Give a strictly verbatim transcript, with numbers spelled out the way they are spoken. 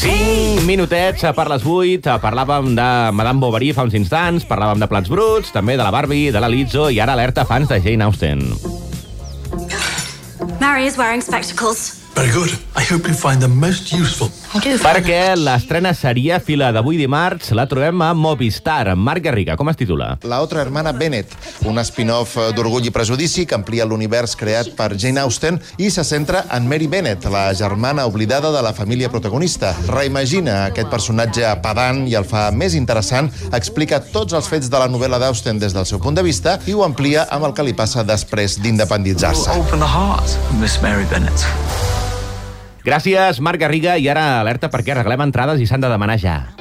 Cinc minutets per les vuit. Parlàvem de Madame Bovary fa uns instants, parlàvem de Plats Bruts, també de la Barbie, de la Lizzo, i ara alerta fans de Jane Austen. Mary is wearing spectacles. Very good. I hope you find them most useful. Perquè l'estrena serièfila d'avui dimarts la trobem a Movistar. Marc Garriga, com es titula? La otra hermana Bennett, un spin-off d'Orgull i Prejudici que amplia l'univers creat per Jane Austen i se centra en Mary Bennet, la germana oblidada de la família protagonista. Reimagina aquest personatge pedant i el fa més interessant, explica tots els fets de la novel·la d'Austen des del seu punt de vista i ho amplia amb el que li passa després d'independitzar-se. Open the heart, Miss Mary Bennet. Gràcies, Marc Garriga, i ara alerta perquè arreglem entrades i s'han de demanar ja.